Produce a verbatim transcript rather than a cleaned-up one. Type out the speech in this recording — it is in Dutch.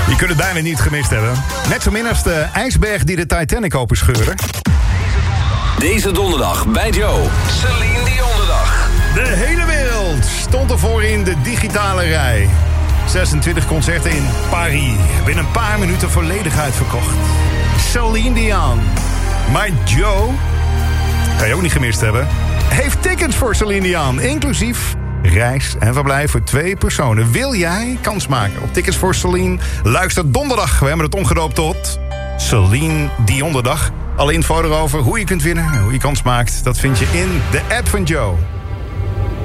Je kunt het bijna niet gemist hebben. Net zo min als de ijsberg die de Titanic open scheurde. Deze donderdag bij Joe. Celine Dionderdag. De hele wereld stond ervoor in de digitale rij. zesentwintig concerten in Paris. Binnen een paar minuten volledig uitverkocht. Celine Dion. Maar Joe, kan je ook niet gemist hebben, heeft tickets voor Celine Dion. Inclusief reis en verblijf voor twee personen. Wil jij kans maken op tickets voor Celine? Luister donderdag. We hebben het omgedoopt tot Celine Dionderdag. Alle info erover, hoe je kunt winnen en hoe je kans maakt, dat vind je in de app van Joe.